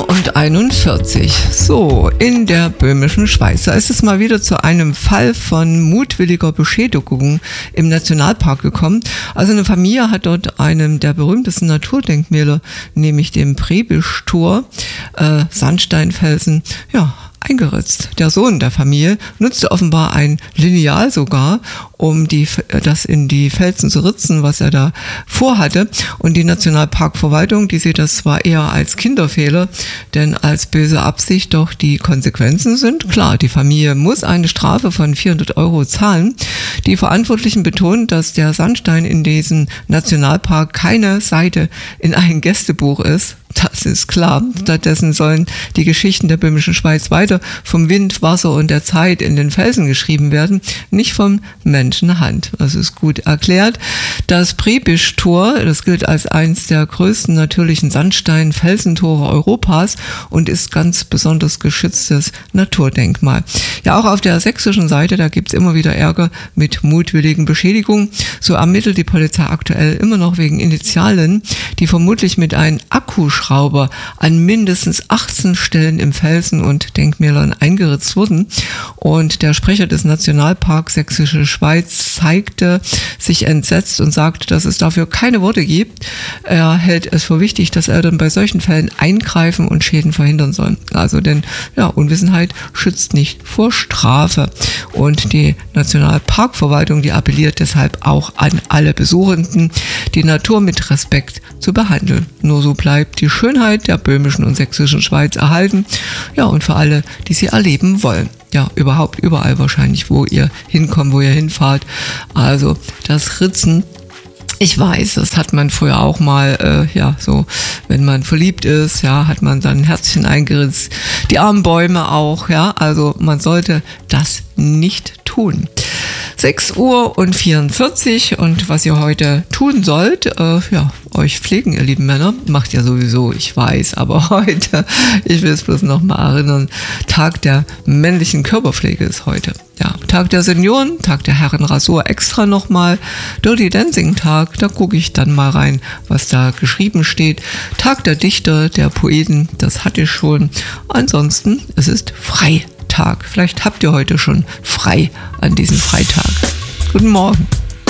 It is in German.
6:41 Uhr. So, in der böhmischen Schweiz. Da ist es mal wieder zu einem Fall von mutwilliger Beschädigung im Nationalpark gekommen. Also eine Familie hat dort einem der berühmtesten Naturdenkmäler, nämlich dem Prebisch-Tor, Sandsteinfelsen, eingeritzt. Der Sohn der Familie nutzte offenbar ein Lineal sogar, um das in die Felsen zu ritzen, was er da vorhatte. Und die Nationalparkverwaltung, die sieht das zwar eher als Kinderfehler, denn als böse Absicht, doch die Konsequenzen sind klar. Die Familie muss eine Strafe von 400 € zahlen. Die Verantwortlichen betonen, dass der Sandstein in diesem Nationalpark keine Seite in ein Gästebuch ist. Das ist klar. Stattdessen sollen die Geschichten der böhmischen Schweiz weiter vom Wind, Wasser und der Zeit in den Felsen geschrieben werden, nicht vom Menschenhand. Das ist gut erklärt. Das Prebisch-Tor, das gilt als eines der größten natürlichen Sandstein-Felsentore Europas und ist ganz besonders geschütztes Naturdenkmal. Ja, auch auf der sächsischen Seite, da gibt es immer wieder Ärger mit mutwilligen Beschädigungen. So ermittelt die Polizei aktuell immer noch wegen Initialen, die vermutlich mit einem Akkuschrauber an mindestens 18 Stellen im Felsen und Denkmälern eingeritzt wurden. Und der Sprecher des Nationalparks Sächsische Schweiz zeigte sich entsetzt und sagte, dass es dafür keine Worte gibt. Er hält es für wichtig, dass Eltern bei solchen Fällen eingreifen und Schäden verhindern sollen. Also denn Unwissenheit schützt nicht vor Strafe. Und die Nationalparkverwaltung, die appelliert deshalb auch an alle Besuchenden, die Natur mit Respekt zu behandeln. Nur so bleibt die Schönheit der böhmischen und sächsischen Schweiz erhalten. Ja, und für alle, die sie erleben wollen. Ja, überhaupt überall wahrscheinlich, wo ihr hinkommt, wo ihr hinfahrt. Also das Ritzen, ich weiß, das hat man früher auch mal, so, wenn man verliebt ist, hat man dann ein Herzchen eingeritzt. Die armen Bäume auch, also man sollte das nicht tun. 6:44 Uhr und was ihr heute tun sollt, euch pflegen, ihr lieben Männer, macht ja sowieso, ich weiß, aber heute, ich will es bloß nochmal erinnern, Tag der männlichen Körperpflege ist heute. Ja, Tag der Senioren, Tag der Herrenrasur extra nochmal, Dirty Dancing Tag, da gucke ich dann mal rein, was da geschrieben steht. Tag der Dichter, der Poeten, das hatte ich schon. Ansonsten, es ist Freitag. Vielleicht habt ihr heute schon frei an diesem Freitag. Guten Morgen.